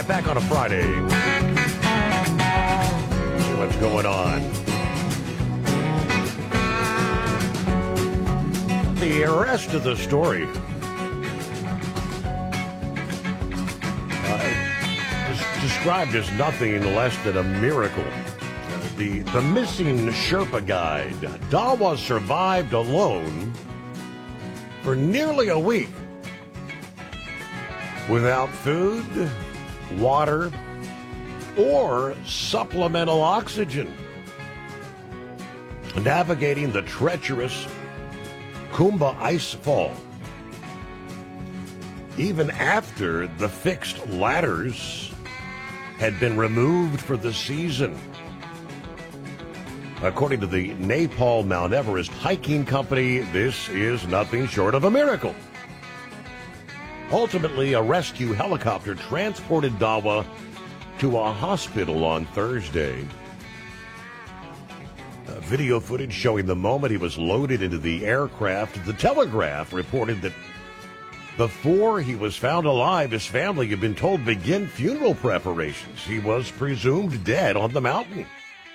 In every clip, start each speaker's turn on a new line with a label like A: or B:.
A: back on a Friday. See what's going on. The rest of the story is described as nothing less than a miracle. The missing Sherpa guide. Dawa survived alone for nearly a week without food, water, or supplemental oxygen, navigating the treacherous Khumbu ice fall. Even after the fixed ladders had been removed for the season. According to the Nepal Mount Everest Hiking Company, this is nothing short of a miracle. Ultimately, a rescue helicopter transported Dawa to a hospital on Thursday. Video footage showing the moment he was loaded into the aircraft. The Telegraph reported that before he was found alive, his family had been told to begin funeral preparations. He was presumed dead on the mountain.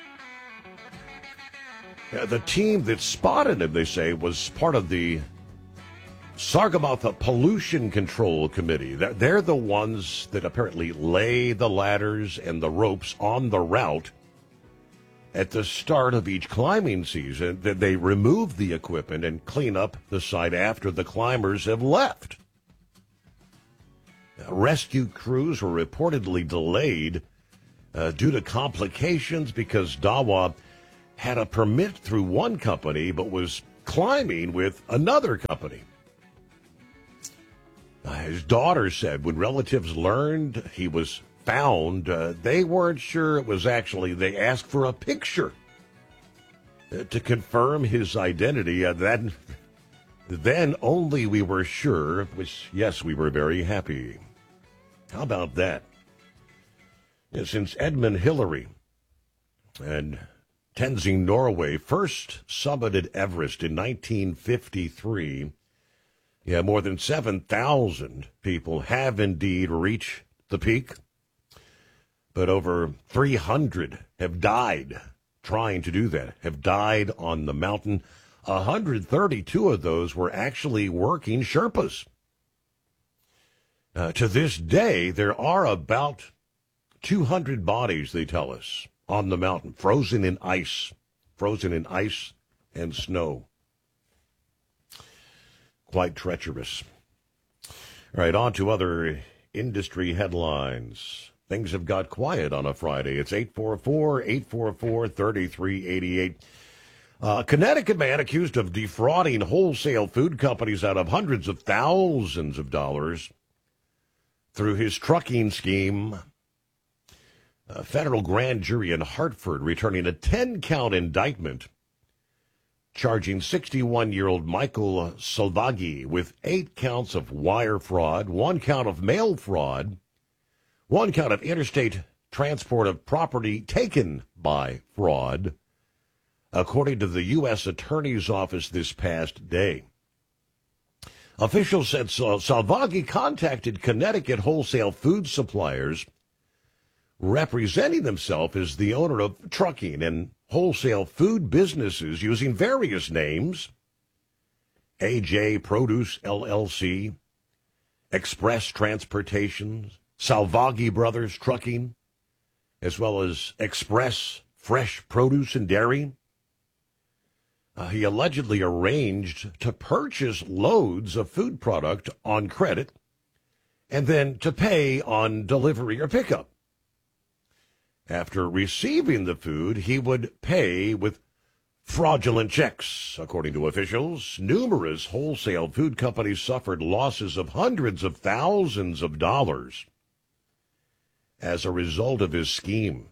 A: The team that spotted him, they say, was part of the Sagarmatha Pollution Control Committee. They're the ones that apparently lay the ladders and the ropes on the route at the start of each climbing season. That they remove the equipment and clean up the site after the climbers have left. Rescue crews were reportedly delayed due to complications because Dawa had a permit through one company but was climbing with another company. His daughter said when relatives learned he was found, they weren't sure it was actually, they asked for a picture to confirm his identity. Then only we were sure, which, yes, we were very happy. How about that? Since Edmund Hillary and Tenzing Norway first summited Everest in 1953, more than 7,000 people have indeed reached the peak, but over 300 have died trying to do that, have died on the mountain. 132 of those were actually working Sherpas. To this day, there are about 200 bodies, they tell us, on the mountain, frozen in ice and snow. Quite treacherous. All right, on to other industry headlines. Things have got quiet on a Friday. It's 844-844-3388. A Connecticut man accused of defrauding wholesale food companies out of hundreds of thousands of dollars through his trucking scheme. A federal grand jury in Hartford returning a 10-count indictment charging 61-year-old Michael Salvaggi with 8 counts of wire fraud, 1 count of mail fraud, 1 count of interstate transport of property taken by fraud, according to the U.S. Attorney's Office this past day. Officials said Salvaggi contacted Connecticut wholesale food suppliers, representing himself as the owner of trucking and wholesale food businesses using various names: AJ Produce LLC, Express Transportation, Salvaggi Brothers Trucking, as well as Express Fresh Produce and Dairy. He allegedly arranged to purchase loads of food product on credit and then to pay on delivery or pickup. After receiving the food, he would pay with fraudulent checks. According to officials, numerous wholesale food companies suffered losses of hundreds of thousands of dollars as a result of his scheme.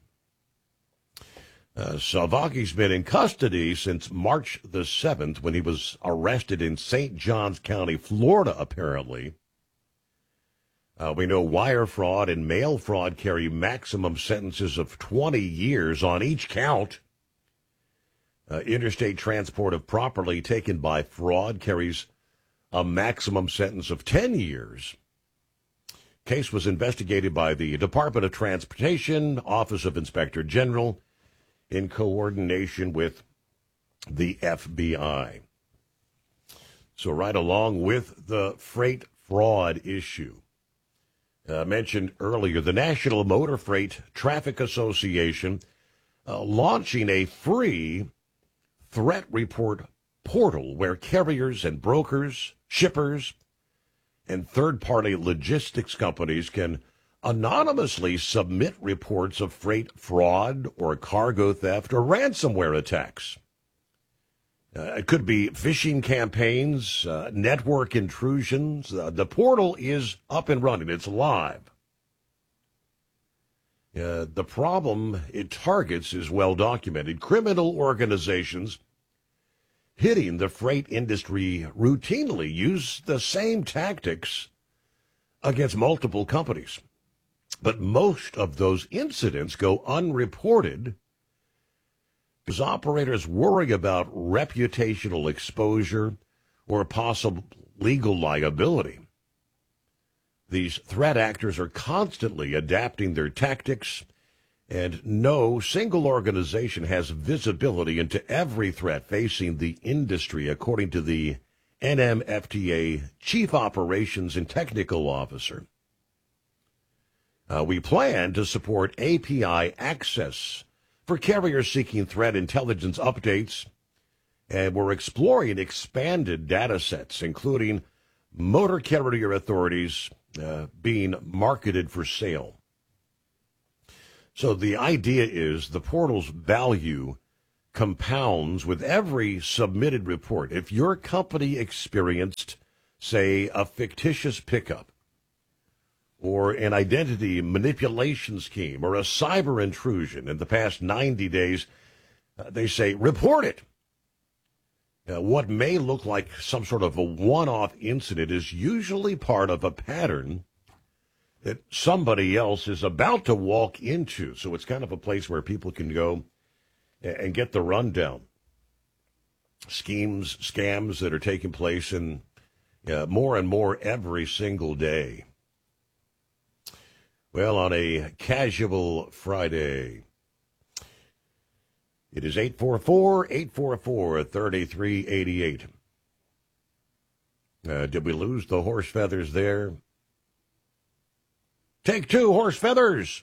A: Salvaggi's been in custody since March the 7th, when he was arrested in St. Johns County, Florida, apparently. We know wire fraud and mail fraud carry maximum sentences of 20 years on each count. Interstate transport of property taken by fraud carries a maximum sentence of 10 years. Case was investigated by the Department of Transportation, Office of Inspector General, in coordination with the FBI. So right along with the freight fraud issue, mentioned earlier, the National Motor Freight Traffic Association launching a free threat report portal where carriers and brokers, shippers, and third-party logistics companies can anonymously submit reports of freight fraud or cargo theft or ransomware attacks. It could be phishing campaigns, network intrusions. The portal is up and running. It's live. The problem it targets is well documented. Criminal organizations hitting the freight industry routinely use the same tactics against multiple companies. But most of those incidents go unreported because operators worry about reputational exposure or possible legal liability. These threat actors are constantly adapting their tactics, and no single organization has visibility into every threat facing the industry, according to the NMFTA Chief Operations and Technical Officer. We plan to support API access for carriers seeking threat intelligence updates, and we're exploring expanded data sets, including motor carrier authorities being marketed for sale. So the idea is the portal's value compounds with every submitted report. If your company experienced, say, a fictitious pickup, or an identity manipulation scheme, or a cyber intrusion in the past 90 days, they say, report it. What may look like some sort of a one-off incident is usually part of a pattern that somebody else is about to walk into. So it's kind of a place where people can go and get the rundown. Schemes, scams that are taking place in more and more every single day. Well, on a casual Friday, it is 844-844-3388. Did we lose the horse feathers there? Take two, horse feathers.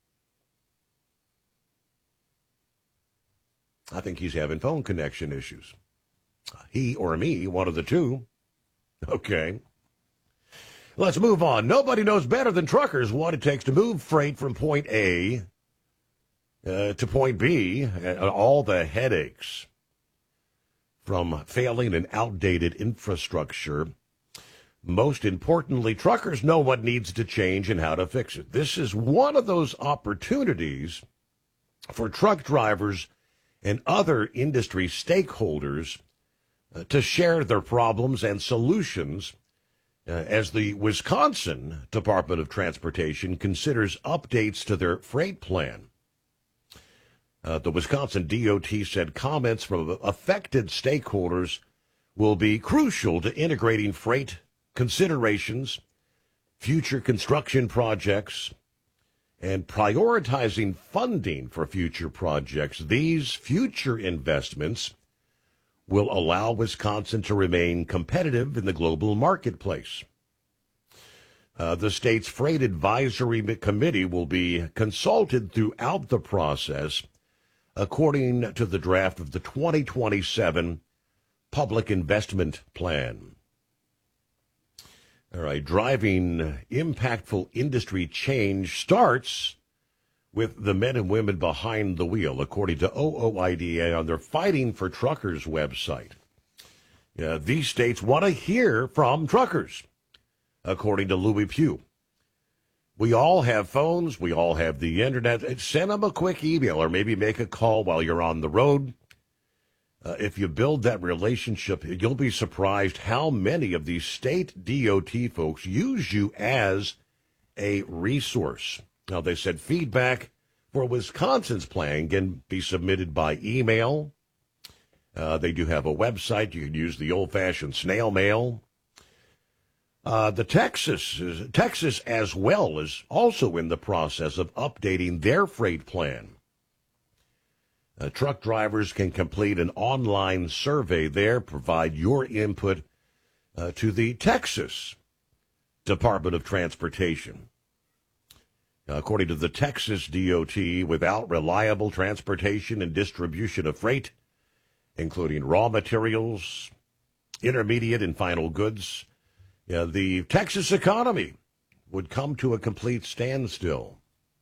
A: I think he's having phone connection issues. He or me, one of the two. Okay. Let's move on. Nobody knows better than truckers what it takes to move freight from point A to point B, and all the headaches from failing and outdated infrastructure. Most importantly, truckers know what needs to change and how to fix it. This is one of those opportunities for truck drivers and other industry stakeholders to share their problems and solutions as the Wisconsin Department of Transportation considers updates to their freight plan. The Wisconsin DOT said comments from affected stakeholders will be crucial to integrating freight considerations, future construction projects, and prioritizing funding for future projects. These future investments will allow Wisconsin to remain competitive in the global marketplace. The state's Freight Advisory Committee will be consulted throughout the process, according to the draft of the 2027 Public Investment Plan. All right, driving impactful industry change starts with the men and women behind the wheel, according to OOIDA on their Fighting for Truckers website. These states want to hear from truckers, according to Louis Pugh. We all have phones. We all have the internet. Send them a quick email or maybe make a call while you're on the road. If you build that relationship, you'll be surprised how many of these state DOT folks use you as a resource. Now, they said feedback for Wisconsin's plan can be submitted by email. They do have a website. You can use the old-fashioned snail mail. The Texas as well is also in the process of updating their freight plan. Truck drivers can complete an online survey there, provide your input to the Texas Department of Transportation. According to the Texas DOT, without reliable transportation and distribution of freight, including raw materials, intermediate and final goods, the Texas economy would come to a complete standstill.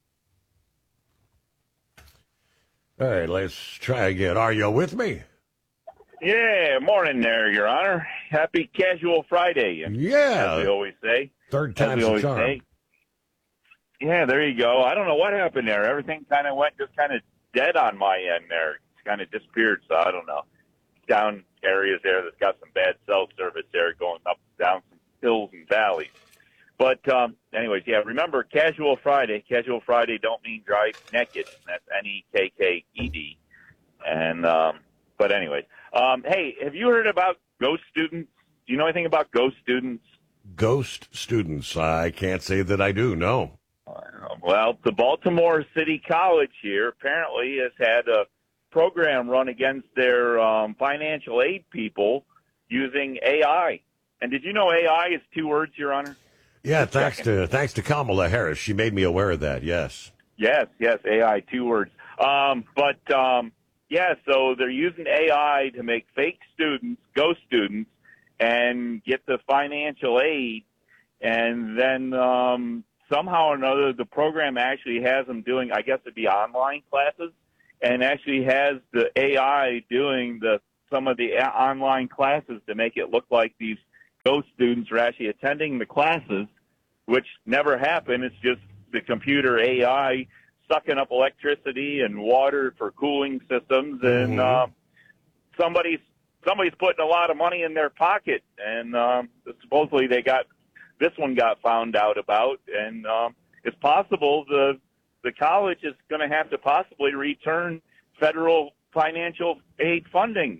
A: All right, let's try again. Are you with me?
B: Yeah, morning there, Your Honor. Happy Casual Friday.
A: Yeah.
B: As we always say.
A: Third time's a charm.
B: Yeah, there you go. I don't know what happened there. Everything kind of went just kind of dead on my end there. It's kind of disappeared, so I don't know. Down areas there that's got some bad cell service there going up, down some hills and valleys. But anyways, yeah, remember, Casual Friday. Casual Friday don't mean drive naked. That's Nekked. And, but anyways. Hey, have you heard about ghost students? Do you know anything about ghost students?
A: Ghost students? I can't say that I do, no.
B: Well, the Baltimore City College here apparently has had a program run against their financial aid people using AI. And did you know AI is 2 words, Your Honor?
A: Yeah, thanks to Kamala Harris. She made me aware of that, yes.
B: Yes, AI, 2 words. Yeah, so they're using AI to make fake students, ghost students, and get the financial aid. And then somehow or another, the program actually has them doing, I guess it'd be online classes, and actually has the AI doing some of the online classes to make it look like these ghost students are actually attending the classes, which never happen. It's just the computer AI sucking up electricity and water for cooling systems, and somebody's putting a lot of money in their pocket, and supposedly this one got found out about, and it's possible the college is going to have to possibly return federal financial aid funding.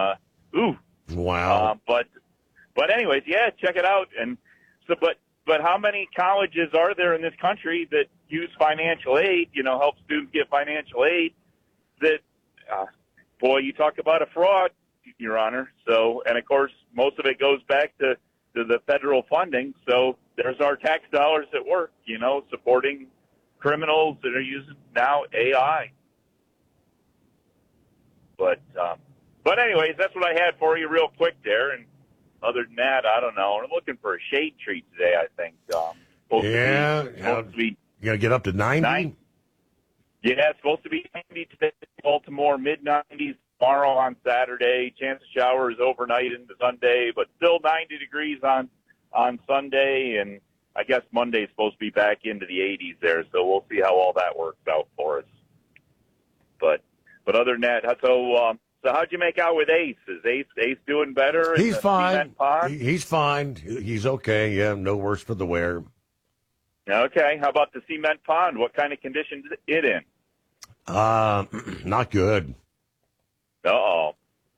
A: Wow.
B: But anyways, yeah, check it out. And so, but how many colleges are there in this country that use financial aid, help students get financial aid that, boy, you talk about a fraud, Your Honor. So, and of course, most of it goes back to the federal funding. So there's our tax dollars at work, supporting criminals that are using now AI. But anyways, that's what I had for you real quick there. And other than that, I don't know. I'm looking for a shade treat today, I think. Supposed to be
A: you going to get up to 90?
B: Yeah, it's supposed to be 90 today, Baltimore, mid-90s tomorrow on Saturday. Chance of showers overnight into Sunday, but still 90 degrees on Sunday. And I guess Monday is supposed to be back into the 80s there, so we'll see how all that works out for us. But other than that, so how'd you make out with Ace? Is Ace doing better?
A: He's fine. He's fine. He's okay. Yeah, no worse for the wear.
B: Okay. How about the cement pond? What kind of condition is it in?
A: Not good.
B: Uh-oh.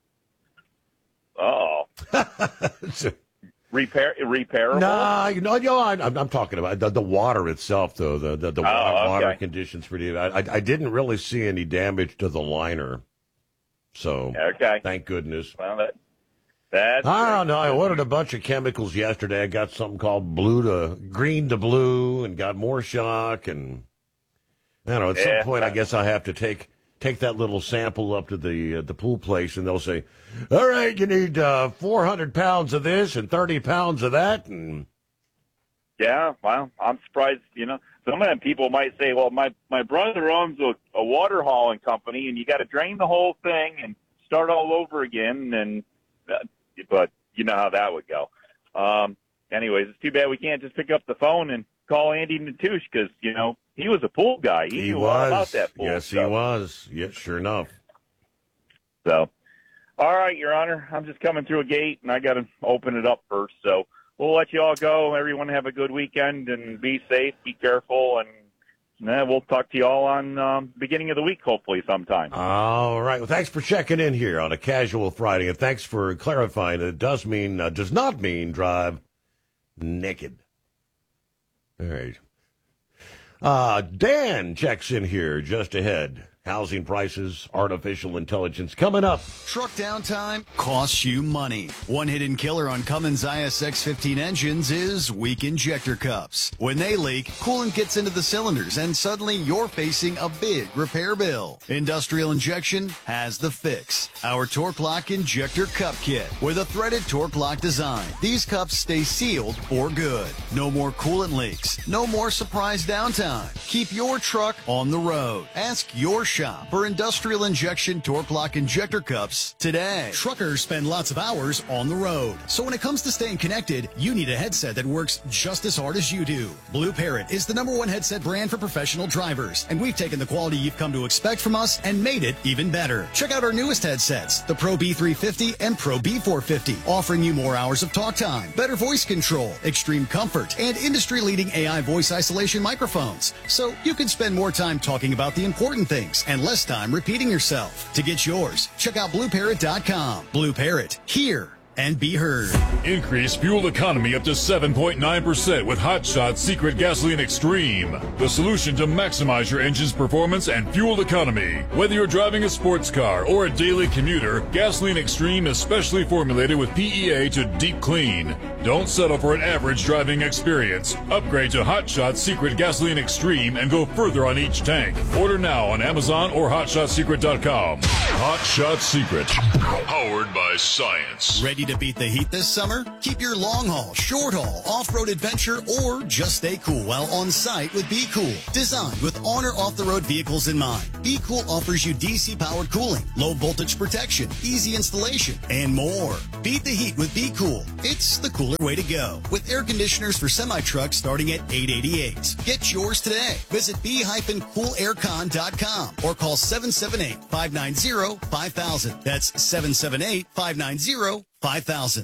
B: Repairable?
A: No, I'm talking about the water itself, though. The water conditions for you. I didn't really see any damage to the liner. So, thank goodness.
B: Well, that's
A: I don't know. I ordered a bunch of chemicals yesterday. I got something called green to blue, and got more shock. And I don't know. At some point, I guess I have to take that little sample up to the pool place, and they'll say, "All right, you need 400 pounds of this and 30 pounds of that." And
B: yeah, well, I'm surprised. Some of them people might say, "Well, my brother owns a water hauling company, and you got to drain the whole thing and start all over again." And but you know how that would go. Anyways, it's too bad we can't just pick up the phone and call Andy Natush because he was a pool guy. He knew all about that pool.
A: Yes,
B: stuff.
A: He was. Yes, sure enough.
B: So, all right, Your Honor, I'm just coming through a gate, and I got to open it up first. So we'll let you all go. Everyone have a good weekend and be safe, be careful, and we'll talk to you all on beginning of the week, hopefully sometime.
A: All right. Well, thanks for checking in here on a Casual Friday, and thanks for clarifying it does not mean drive Naked. All right. Dan checks in here just ahead. Housing prices, artificial intelligence coming up.
C: Truck downtime costs you money. One hidden killer on Cummins ISX-15 engines is weak injector cups. When they leak, coolant gets into the cylinders and suddenly you're facing a big repair bill. Industrial Injection has the fix. Our Torque Lock Injector Cup Kit with a threaded Torque Lock design. These cups stay sealed for good. No more coolant leaks. No more surprise downtime. Keep your truck on the road. Ask your shop for Industrial Injection Torque Lock Injector Cups today. Truckers spend lots of hours on the road. So when it comes to staying connected, you need a headset that works just as hard as you do. Blue Parrot is the #1 headset brand for professional drivers. And we've taken the quality you've come to expect from us and made it even better. Check out our newest headsets, the Pro B350 and Pro B450, offering you more hours of talk time, better voice control, extreme comfort, and industry-leading AI voice isolation microphones. So you can spend more time talking about the important things and less time repeating yourself. To get yours, check out BlueParrot.com. Blue Parrot, hear and be heard.
D: Increase fuel economy up to 7.9% with Hot Shot Secret Gasoline Extreme. The solution to maximize your engine's performance and fuel economy. Whether you're driving a sports car or a daily commuter, Gasoline Extreme is specially formulated with PEA to deep clean. Don't settle for an average driving experience. Upgrade to Hot Shot Secret Gasoline Extreme and go further on each tank. Order now on Amazon or HotShotSecret.com. Hot Shot Secret. Powered by science.
C: Ready to beat the heat this summer? Keep your long haul, short haul, off-road adventure, or just stay cool while on site with Be Cool. Designed with on or off-the-road vehicles in mind, Be Cool offers you DC-powered cooling, low voltage protection, easy installation, and more. Beat the heat with Be Cool. It's the cooler way to go. With air conditioners for semi-trucks starting at $888. Get yours today. Visit b-coolaircon.com or call 778-590-5000. That's 778-590-5000.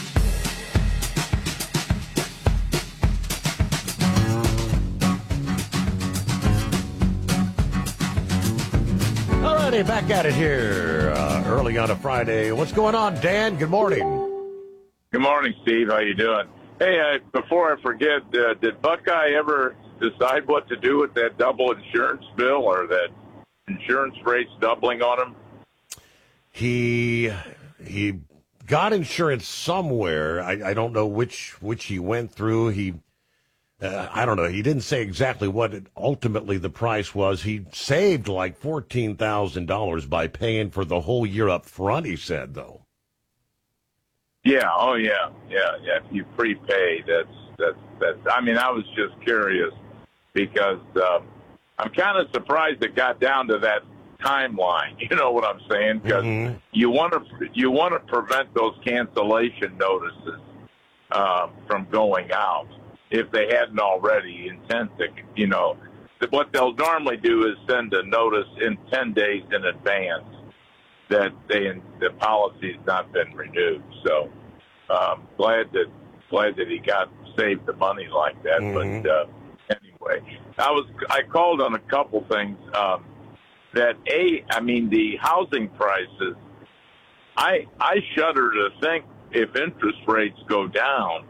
A: All righty, back at it here early on a Friday. What's going on, Dan? Good morning.
B: Good morning, Steve. How you doing? Hey, before I forget, did Buckeye ever decide what to do with that double insurance bill or that insurance rates doubling on him?
A: He got insurance somewhere. I don't know which he went through. I don't know. He didn't say exactly what ultimately the price was. He saved like $14,000 by paying for the whole year up front, he said, though.
B: Yeah. Oh, yeah. If you prepay, that's. I mean, I was just curious because I'm kind of surprised it got down to that timeline. You know what I'm saying? Because you want to prevent those cancellation notices from going out if they hadn't already intent to. You know, what they'll normally do is send a notice in 10 days in advance that the policy's not been renewed. So glad that he got saved the money like that. But anyway, I called on a couple things. The housing prices. I shudder to think if interest rates go down,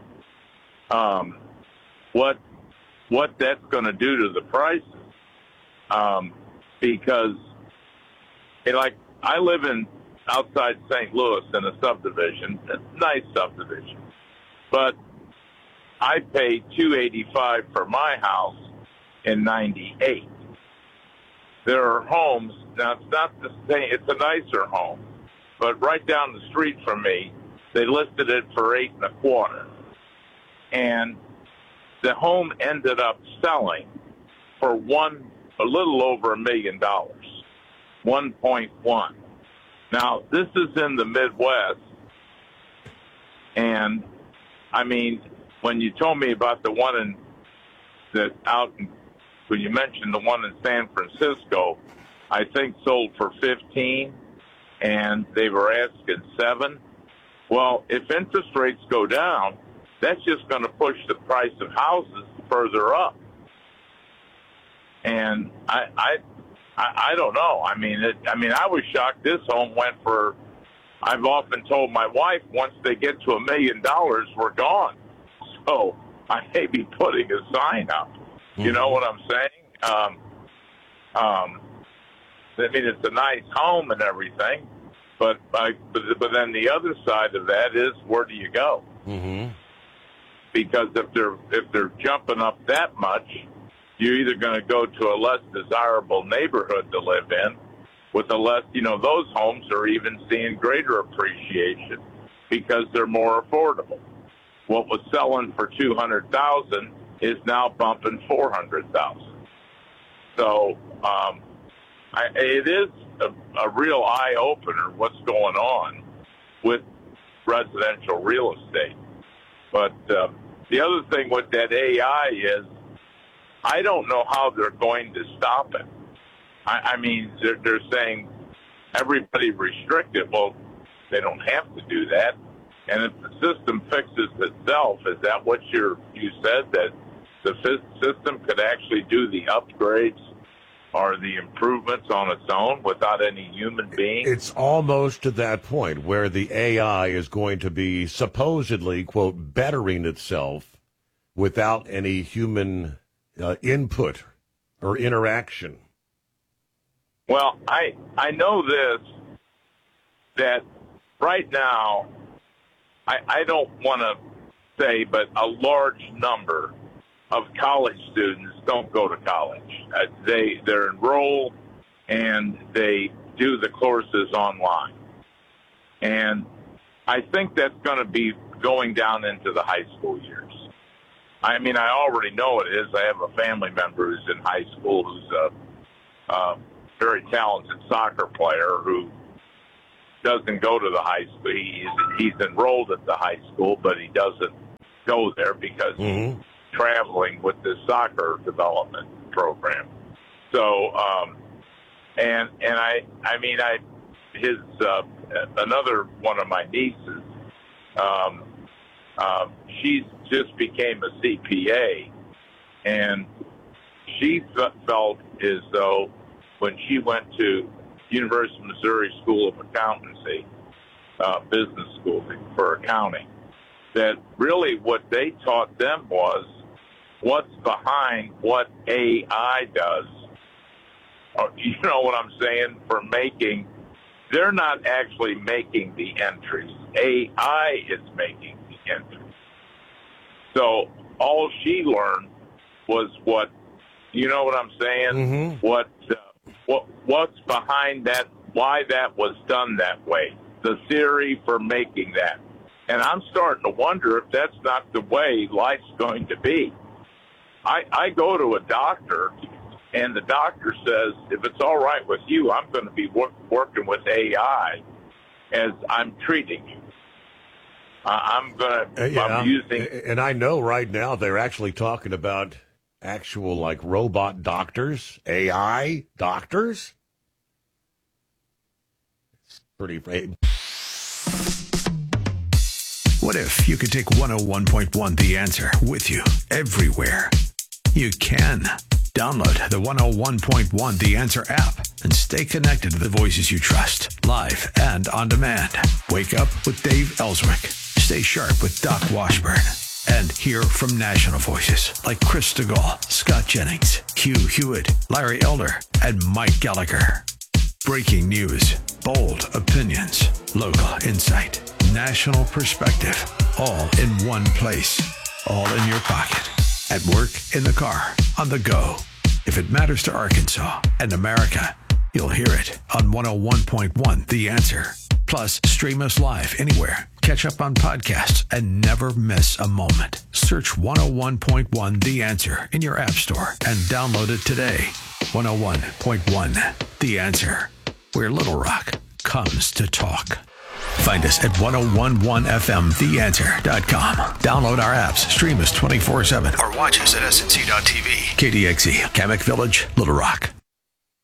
B: what that's going to do to the prices. Because I live outside St. Louis in a subdivision, a nice subdivision, but I paid $285 for my house in '98. There are homes now. It's not the same. It's a nicer home, but right down the street from me, they listed it for $825, and the home ended up selling for a little over $1 million, 1.1. Now this is in the Midwest, and I mean, when you told me about the one when you mentioned the one in San Francisco, I think sold for 15, and they were asking 7. Well, if interest rates go down, that's just going to push the price of houses further up. And I don't know. I mean, I was shocked. This home went for. I've often told my wife, once they get to $1 million, we're gone.
E: So I may be putting a sign up. You know what I'm saying? I mean, it's a nice home and everything, but then the other side of that is, where do you go?
A: Mm-hmm.
E: Because if they're jumping up that much, you're either going to go to a less desirable neighborhood to live in, with a less, those homes are even seeing greater appreciation because they're more affordable. What was selling for $200,000 is now bumping $400,000. So it is a real eye opener what's going on with residential real estate. But the other thing with that AI is, I don't know how they're going to stop it. I mean, they're saying everybody restrict it. Well, they don't have to do that. And if the system fixes itself, is that what you said, that the system could actually do the upgrades or the improvements on its own without any human being?
A: It's almost to that point where the AI is going to be supposedly, quote, bettering itself without any human input or interaction.
E: Well, I know this, that right now, I don't want to say, but a large number of college students don't go to college. They're enrolled and they do the courses online. And I think that's going to be going down into the high school years. I mean, I already know it is. I have a family member who's in high school who's a very talented soccer player who doesn't go to the high school. He's enrolled at the high school, but he doesn't go there because he's traveling with the soccer development program. So, and I mean, his another one of my nieces, she's just became a CPA, and she felt as though when she went to University of Missouri School of Accountancy, business school for accounting, that really what they taught them was what's behind what AI does. You know what I'm saying? For making, they're not actually making the entries. AI is making the entries. So all she learned was what, you know what I'm saying? What's behind that, why that was done that way, the theory for making that. And I'm starting to wonder if that's not the way life's going to be. I go to a doctor, and the doctor says, if it's all right with you, I'm going to be working with AI as I'm treating you. I'm using...
A: And I know right now they're actually talking about actual, like, robot doctors, AI doctors. It's pretty...
F: What if you could take 101.1 The Answer with you everywhere? You can. Download the 101.1 The Answer app and stay connected to the voices you trust, live and on demand. Wake up with Dave Ellswick. Stay sharp with Doc Washburn. And hear from national voices like Chris DeGaulle, Scott Jennings, Hugh Hewitt, Larry Elder, and Mike Gallagher. Breaking news, bold opinions, local insight, national perspective, all in one place, all in your pocket, at work, in the car, on the go. If it matters to Arkansas and America, you'll hear it on 101.1 The Answer. Plus, stream us live anywhere. Catch up on podcasts and never miss a moment. Search 101.1 The Answer in your app store and download it today. 101.1 The Answer, where Little Rock comes to talk. Find us at 1011fmtheanswer.com. Download our apps, stream us 24/7, or watch us at snc.tv. KDXE, Kamek Village, Little Rock.